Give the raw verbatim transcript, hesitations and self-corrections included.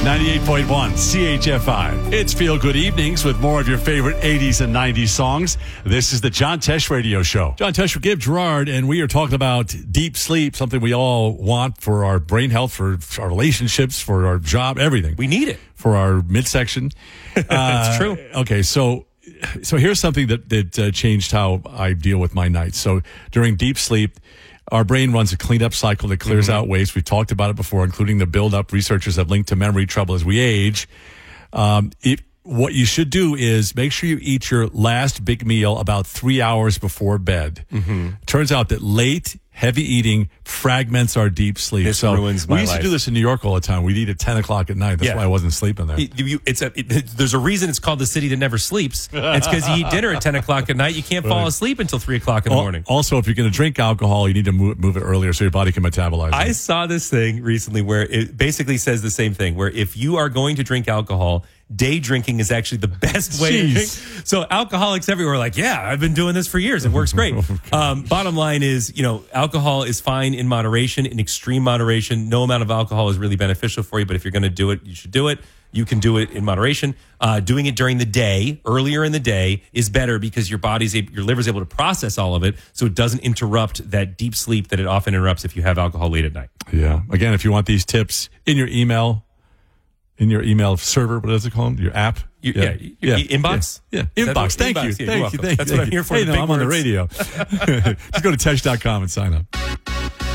ninety-eight point one C H F I. It's Feel Good Evenings with more of your favorite eighties and nineties songs. This is the John Tesh Radio Show. John Tesh with Gabe Gerard, and we are talking about deep sleep, something we all want for our brain health, for our relationships, for our job, everything. We need it. For our midsection. It's uh, true. Okay, so so here's something that, that uh, changed how I deal with my nights. So during deep sleep, our brain runs a cleanup cycle that clears mm-hmm. out waste. We've talked about it before, including the buildup. Researchers have linked to memory trouble as we age. Um, it, what you should do is make sure you eat your last big meal about three hours before bed. Mm-hmm. Turns out that late, heavy eating fragments our deep sleep. This so ruins my we used life. to do this in New York all the time. We'd eat at ten o'clock at night. That's Yeah. why I wasn't sleeping there. You, you, it's a, it, there's a reason it's called the city that never sleeps. It's because you eat dinner at ten o'clock at night. You can't fall Right. asleep until three o'clock in the Al- morning. Also, if you're going to drink alcohol, you need to move, move it earlier so your body can metabolize I it. saw this thing recently where it basically says the same thing, where if you are going to drink alcohol, day drinking is actually the best way to Jeez. drink. So alcoholics everywhere are like, yeah, I've been doing this for years. It works great. um, bottom line is, you know, alcohol is fine in moderation, in extreme moderation. No amount of alcohol is really beneficial for you, but if you're going to do it, you should do it. You can do it in moderation. Uh, doing it during the day, earlier in the day, is better because your body's, able, your liver's able to process all of it, so it doesn't interrupt that deep sleep that it often interrupts if you have alcohol late at night. Yeah. Again, if you want these tips in your email, in your email server, what is it called? Your app? You, yeah. yeah, your inbox. Yeah, yeah. That inbox. what- Thank inbox, you. yeah, you're Thank you. welcome. Thank you. That's thank what I'm you. here for, Hey, the no, big I'm on the words. radio. Just go to tesh dot com and sign up.